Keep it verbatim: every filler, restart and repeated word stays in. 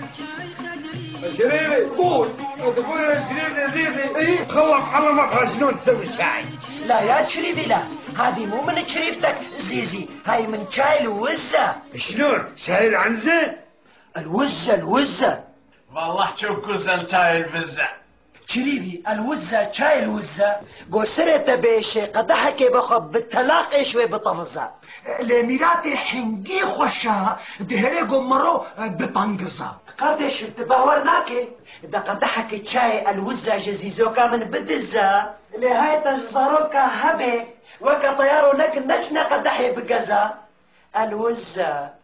شريفي قول. تقول يا شريف يا زيزي ايه؟ خلص علمك شلون تسوي الشاي. لا يا شريفي لا، هذه مو من شريفتك زيزي، هاي من شاي الوزة. شلون؟ شاي العنزة؟ الوزة الوزة. والله تشوف كوزن شاي البزة. شريفي الوزة شاي الوزة قوسرة بيشي قدحك بخب بالتلاق شوي بطفزة لميراتي حنجي خوشها دهري قمرو ببانقزة قدش بتباورناكي دا قدحك شاي الوزة جزيزوكا من بدزة لهاي تجزروكا هبي وكا طيارو لك نشنا قدحي بقزة الوزة.